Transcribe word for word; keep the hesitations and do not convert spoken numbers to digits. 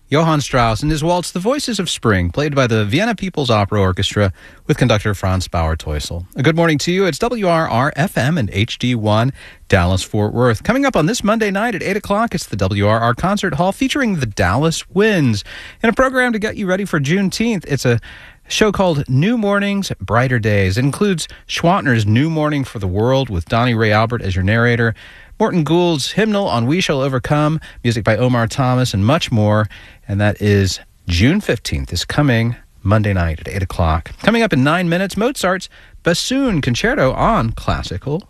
Johann Strauss and his waltz, The Voices of Spring, played by the Vienna People's Opera Orchestra with conductor Franz Bauer-Teusel. A good morning to you. It's W R R F M and H D one, Dallas-Fort Worth. Coming up on this Monday night at eight o'clock, it's the W R R Concert Hall featuring the Dallas Winds. In a program to get you ready for Juneteenth, it's a show called New Mornings, Brighter Days. It includes Schwantner's New Morning for the World with Donnie Ray Albert as your narrator, Morton Gould's hymnal on We Shall Overcome, music by Omar Thomas, and much more. And that is June fifteenth, this coming Monday night at eight o'clock. Coming up in nine minutes, Mozart's Bassoon Concerto on Classical